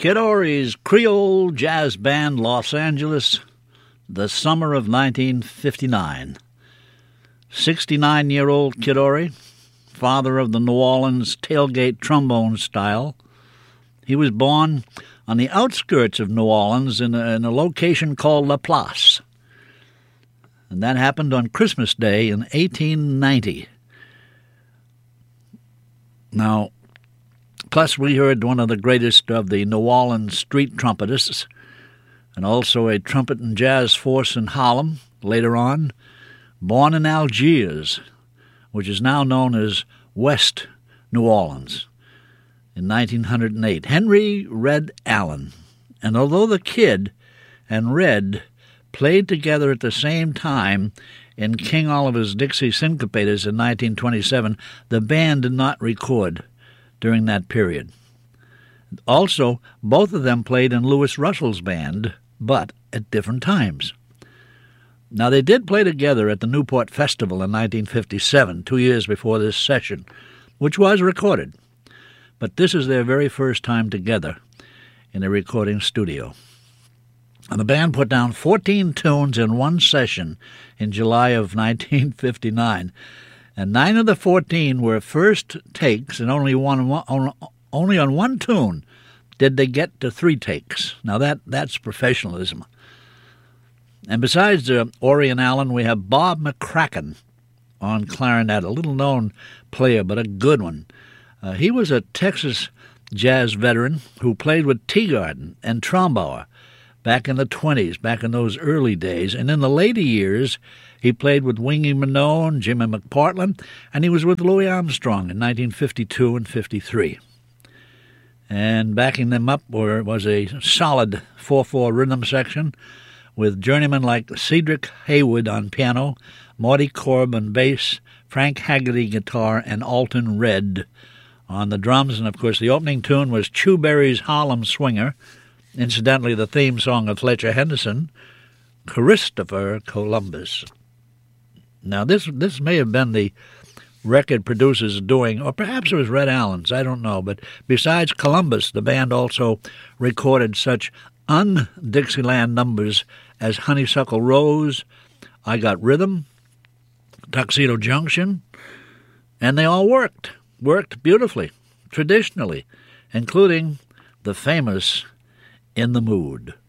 Kid Ory's Creole Jazz Band, Los Angeles, the summer of 1959. 69-year-old Kid Ory, father of the New Orleans tailgate trombone style. He was born on the outskirts of New Orleans in a location called La Place. And that happened on Christmas Day in 1890. Now, plus we heard one of the greatest of the New Orleans street trumpetists, and also a trumpet and jazz force in Harlem later on, born in Algiers, which is now known as West New Orleans, in 1908, Henry Red Allen. And although the Kid and Red played together at the same time in King Oliver's Dixie Syncopators in 1927, the band did not record during that period. Also, both of them played in Louis Russell's band, but at different times. Now, they did play together at the Newport Festival in 1957, 2 years before this session, which was recorded. But this is their very first time together in a recording studio. And the band put down 14 tunes in one session in July of 1959, and 9 of the 14 were first takes, and only on one tune did they get to 3 takes. Now that's professionalism. And besides Ory and Allen, we have Bob McCracken on clarinet, a little-known player, but a good one. He was a Texas jazz veteran who played with Teagarden and Trombauer back in the 20s, back in those early days. And in the later years, he played with Wingy Manone, Jimmy McPartland, and he was with Louis Armstrong in 1952 and 53. And backing them up was a solid 4/4 rhythm section with journeymen like Cedric Haywood on piano, Marty Korb on bass, Frank Haggerty guitar, and Alton Red on the drums. And, of course, the opening tune was Chu Berry's Harlem Swinger, incidentally the theme song of Fletcher Henderson, Christopher Columbus. Now, this may have been the record producer's doing, or perhaps it was Red Allen's, I don't know. But besides Columbus, the band also recorded such un-Dixieland numbers as Honeysuckle Rose, I Got Rhythm, Tuxedo Junction, and they all worked beautifully, traditionally, including the famous In the Mood.